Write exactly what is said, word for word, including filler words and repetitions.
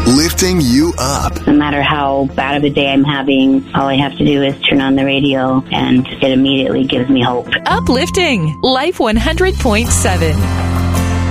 lifting you up. No matter how bad of a day I'm having, all I have to do is turn on the radio and it immediately gives me hope. Uplifting Life one hundred point seven.